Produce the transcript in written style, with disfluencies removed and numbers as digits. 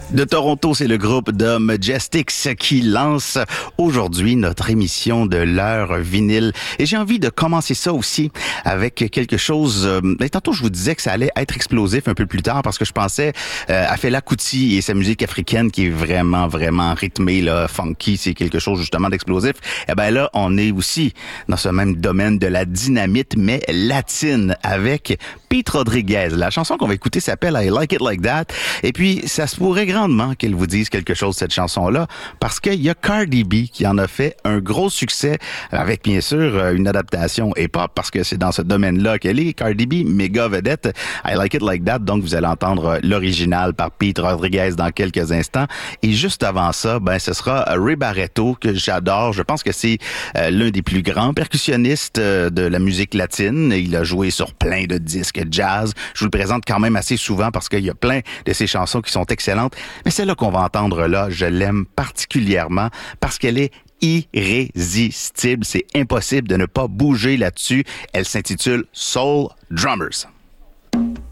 De Toronto, c'est le groupe de Majestics qui lance aujourd'hui notre émission de l'heure vinyle. Et j'ai envie de commencer ça aussi avec quelque chose... tantôt, je vous disais que ça allait être explosif un peu plus tard parce que je pensais à Fela Kuti et sa musique africaine qui est vraiment, vraiment rythmée, là, funky. C'est quelque chose justement d'explosif. Eh ben là, on est aussi dans ce même domaine de la dynamite, mais latine, avec Pete Rodriguez. La chanson qu'on va écouter s'appelle I Like It Like That. Et puis, ça se pourrait grandement qu'elle vous dise quelque chose, cette chanson-là, parce qu'il y a Cardi B qui en a fait un gros succès avec, bien sûr, une adaptation hip-hop, parce que c'est dans ce domaine-là qu'elle est. Cardi B, méga vedette. I Like It Like That. Donc, vous allez entendre l'original par Pete Rodriguez dans quelques instants. Et juste avant ça, ben, ce sera Ray Barretto, que j'adore. Je pense que c'est l'un des plus grands percussionnistes de la musique latine. Il a joué sur plein de disques jazz. Je vous le présente quand même assez souvent parce qu'il y a plein de ses chansons qui sont excellentes. Mais celle-là qu'on va entendre là, je l'aime particulièrement parce qu'elle est irrésistible. C'est impossible de ne pas bouger là-dessus. Elle s'intitule Soul Drummers.